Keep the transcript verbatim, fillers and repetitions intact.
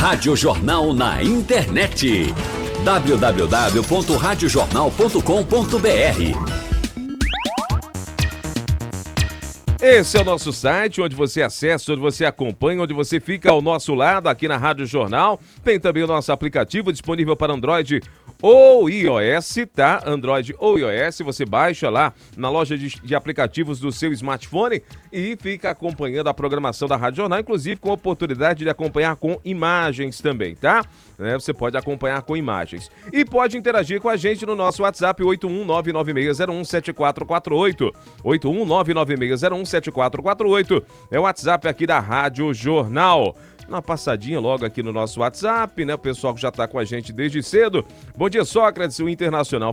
Rádio Jornal na internet. w w w ponto rádio jornal ponto com ponto b r. Esse é o nosso site, onde você acessa, onde você acompanha, onde você fica ao nosso lado aqui na Rádio Jornal. Tem também o nosso aplicativo disponível para Android ou iOS, tá? Android ou iOS, você baixa lá na loja de, de aplicativos do seu smartphone e fica acompanhando a programação da Rádio Jornal, inclusive com a oportunidade de acompanhar com imagens também, tá? É, você pode acompanhar com imagens. E pode interagir com a gente no nosso WhatsApp oito um nove nove seis zero um sete quatro quatro oito. oito um nove nove seis zero um sete quatro quatro oito é o WhatsApp aqui da Rádio Jornal. Uma passadinha logo aqui no nosso WhatsApp, né? O pessoal que já está com a gente desde cedo. Bom dia, Sócrates. O Internacional